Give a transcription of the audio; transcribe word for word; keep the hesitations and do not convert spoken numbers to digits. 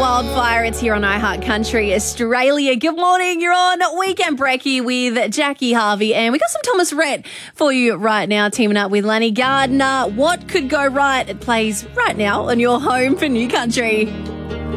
Wildfire. It's here on iHeart Country Australia. Good morning. You're on Weekend Brekkie with Jackie Harvey, and we got some Thomas Rhett for you right now, teaming up with Lenny Gardner. What could go right? It plays right now on your home for New Country.